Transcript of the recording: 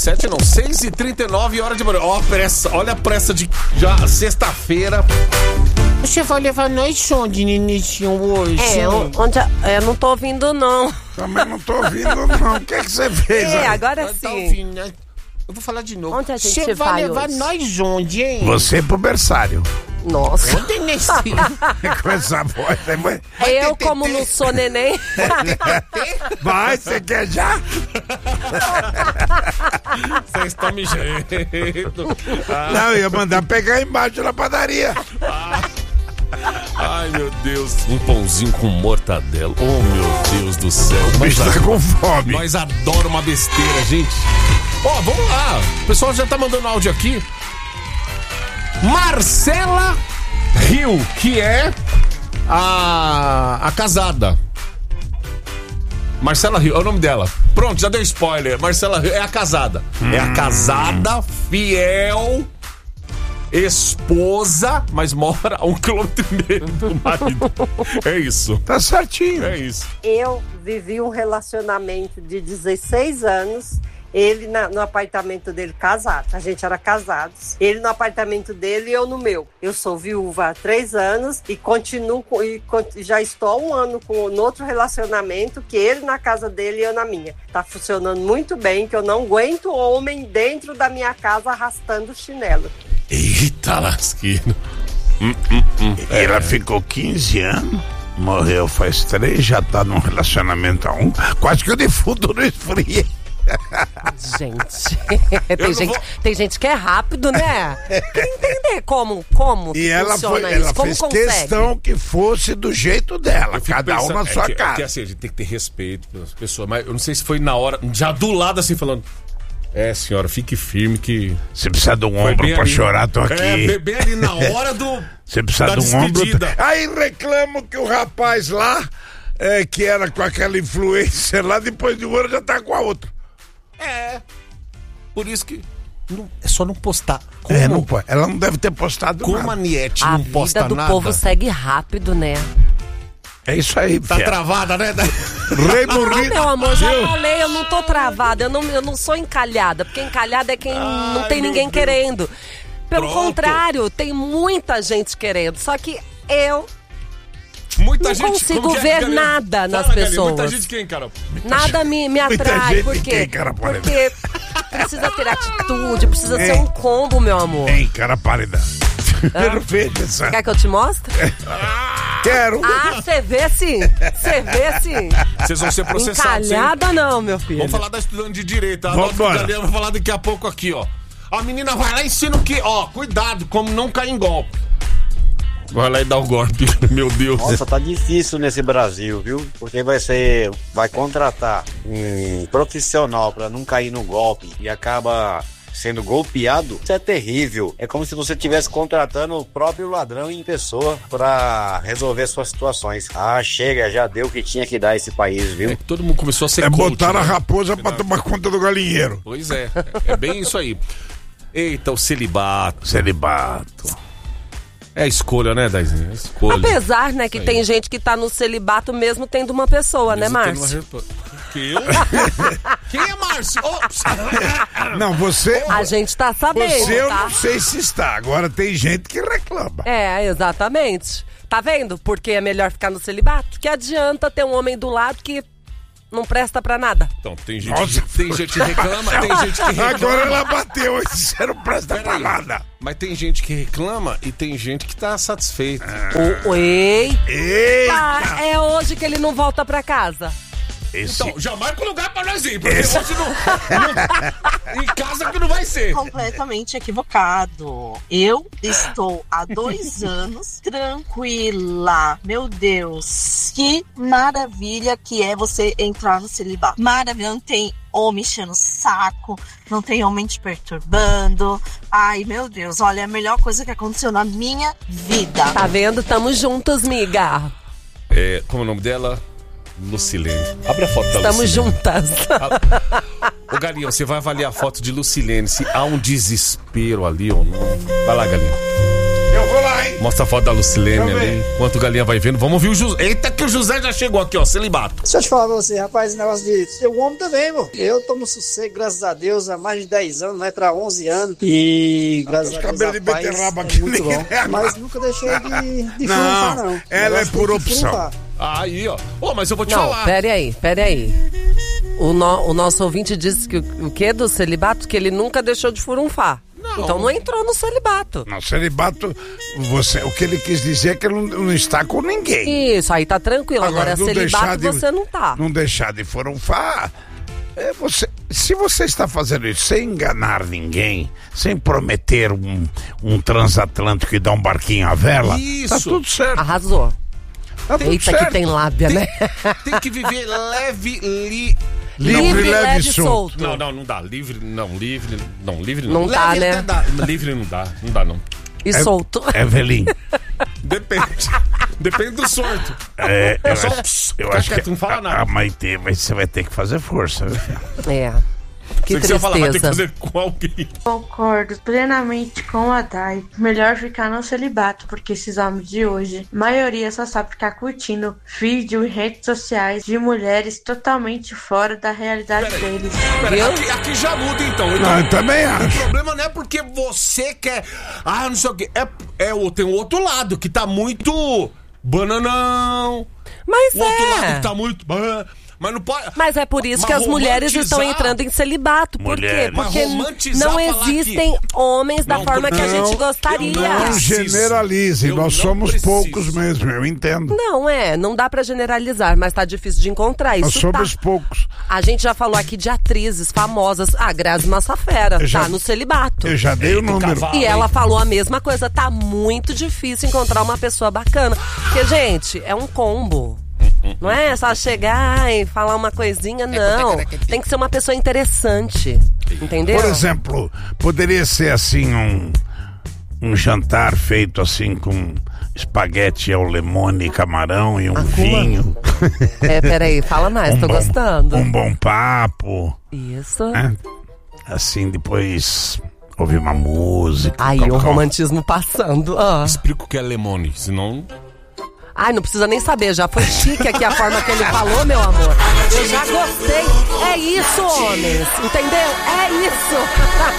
7 não, 6h39, hora de manhã. Ó, pressa, olha a pressa de já sexta-feira. Você vai levar nós onde, Ninicinho, hoje? Eu não tô ouvindo, não. Também não tô ouvindo, não. O que é que você fez aí? Agora sim. Tá ouvindo, né? Eu vou falar de novo. Onde a gente Você vai levar hoje? nós onde, hein? Você pro berçário. Nossa. Onde, nesse? Com essa voz. Eu, como não sou neném. Vai, você quer já? Vocês estão me jeito. Não, eu ia mandar pegar embaixo na padaria. Ai, meu Deus. Um pãozinho com mortadela. Oh, meu Deus do céu. O bicho tá com fome. Nós adoramos uma besteira, gente. Ó, vamos lá. O pessoal já tá mandando áudio aqui. Marcela Rio, que é a casada. Marcela Rio, é o nome dela. Pronto, já deu spoiler. Marcela Rio é a casada. É a casada, fiel, esposa, mas mora a 1,5 km do marido. É isso. Tá certinho. É isso. Eu vivi um relacionamento de 16 anos. Ele no apartamento dele, casado. A gente era casados. Ele no apartamento dele e eu no meu. Eu sou viúva há 3 anos e continuo já estou há 1 ano no outro relacionamento, que ele na casa dele e eu na minha. Tá funcionando muito bem, que eu não aguento homem dentro da minha casa arrastando chinelo. Eita lasqueiro. Ela ficou 15 anos. Morreu faz 3, já tá num relacionamento há 1. Quase que o defunto não esfria. Gente, tem gente que é rápido, né? Quer entender como e ela funciona ela isso, como fez consegue. questão que fosse do jeito dela, cada um na sua casa. Que assim, a gente tem que ter respeito pelas pessoas, mas eu não sei se foi na hora, já do lado assim, falando: senhora, fique firme que... Você precisa de um ombro pra chorar, tô aqui. Bem ali na hora do... Você precisa de um ombro. Aí reclamo que o rapaz lá, que era com aquela influência lá, depois de 1 ano já tá com a outra. Por isso que é só não postar. Não pode. Ela não deve ter postado nada. Como a Niete não posta nada. A vida do povo segue rápido, né? É isso aí, tá travada, né? Rei morrido. Meu amor, já falei, eu não tô travada, eu não sou encalhada, porque encalhada é quem não tem ninguém querendo. Pelo contrário, tem muita gente querendo, só que eu não consigo ver nada nas pessoas. Muita gente quem, Carol? Nada me atrai, porque precisa ter atitude, precisa ser um combo, meu amor. Tem cara pálida. Perfeito, essa. Quer que eu te mostre? Quero. Você vê sim. Vocês vão ser processados. Encalhada não, meu filho. Vamos falar da estudante de direito. A Vamos vai falar daqui a pouco aqui, ó. A menina vai lá e ensina o quê? Ó, cuidado, como não cair em golpe. Vai lá e dá o golpe, meu Deus. Nossa, tá difícil nesse Brasil, viu? Porque vai contratar um profissional pra não cair no golpe e acaba sendo golpeado. Isso é terrível. É como se você estivesse contratando o próprio ladrão em pessoa pra resolver suas situações. Chega, já deu o que tinha que dar esse país, viu? Todo mundo começou a ser coach, botaram a raposa pra tomar conta do galinheiro. Pois é bem isso aí. Eita, o celibato. É a escolha, né, Daizinho? Apesar, né, que tem gente que tá no celibato mesmo tendo uma pessoa, né, Márcio? Que eu? Quem é Márcio? Não, você... A gente tá sabendo, Você eu tá? não sei se está. Agora tem gente que reclama. Exatamente. Tá vendo? Porque é melhor ficar no celibato. Que adianta ter um homem do lado que não presta pra nada. Então, tem gente que reclama, tem gente que reclama. Agora ela bateu, você não presta pra nada. Mas tem gente que reclama e tem gente que tá satisfeita. Eita! É hoje que ele não volta pra casa. Então, já marca o lugar pra nós ir, porque hoje não... Em casa que não vai ser. Completamente equivocado. Eu estou há 2 anos tranquila. Meu Deus, que maravilha que é você entrar no celibato. Maravilha, não tem homem enchendo o saco, não tem homem te perturbando. Ai, meu Deus, olha, é a melhor coisa que aconteceu na minha vida. Tá vendo? Tamo juntas, miga. Como é o nome dela? Lucilene. Abre a foto da Estamos Lucilene. juntas. Ô, Galinha, você vai avaliar a foto de Lucilene, se há um desespero ali ou não. Vai lá, Galinha. vou lá, hein? Mostra a foto da Lucilene Deixa eu ali. Enquanto o Galinha vai vendo. Vamos ouvir o José. Eita, que o José já chegou aqui, ó. Celibato. Deixa eu te falar pra você, rapaz, esse negócio de ser um homem também, mano. Eu tô no sossego, graças a Deus, há mais de 10 anos, vai pra 11 anos. E graças a Deus, cabelo de rapaz, beterraba é aqui, muito bom. ninguém- Mas nunca deixei de furunfar, não. Ela é Negócio por de opção. furunfar. Aí, ó. Ô, mas eu vou te Não, falar. pera aí. O nosso ouvinte disse que o que do celibato? Que ele nunca deixou de furunfar. Então não entrou no celibato. Não, celibato, o que ele quis dizer é que ele não está com ninguém. Isso, aí tá tranquilo. Agora não deixar celibato você não tá. Não deixar de furunfar. Se você está fazendo isso sem enganar ninguém, sem prometer um transatlântico e dar um barquinho à vela, Isso. tá tudo certo. Arrasou. Tá tudo Eita, certo. que tem lábia, né? Tem que viver leve, Livre, leve e solto. Não dá. Livre não. Não dá, Leve né? até dá. Livre não dá não. E solto. Evelyn, Depende do sorto. eu acho que não fala nada. a Maitê, você vai ter que fazer força. Viu? É. Que Você ia falar, vai ter que tristeza. fazer com alguém. Concordo plenamente com a Dai. Melhor ficar no celibato, porque esses homens de hoje, a maioria só sabe ficar curtindo vídeo em redes sociais de mulheres totalmente fora da realidade deles. Peraí, aqui já muda então. Não, eu também O acho. problema não é porque você quer. Não sei o quê. Tem o outro lado que tá muito bananão. Mas O outro lado é. que tá muito. Mas não pode. Mas é por isso que as mulheres estão entrando em celibato. Por quê? Mulheres. Porque Mas romantizar não falar existem homens da Não, forma que a gente não, gostaria. eu Não preciso. generalize, Eu nós não somos preciso. poucos mesmo, eu entendo. Não dá pra generalizar, mas tá difícil de encontrar. Nós Isso somos tá. poucos. A gente já falou aqui de atrizes famosas. A Grazi Massafera já- tá no celibato. Eu já dei o número. cavalo. E ela falou a mesma coisa. Tá muito difícil encontrar uma pessoa bacana. Porque, gente, é um combo. Não é só chegar e falar uma coisinha, não. Tem que ser uma pessoa interessante. Entendeu? Por exemplo, poderia ser assim um jantar feito assim com espaguete ao lemone, camarão e um vinho. Peraí, fala mais, tô gostando. Um bom papo, Isso. né? Assim, depois ouvir uma música. Aí, o colocar romantismo passando. Explica o que é lemone, senão. Ai, não precisa nem saber, já foi chique aqui a forma que ele falou, meu amor. Eu já gostei. É isso, homens. Entendeu? É isso.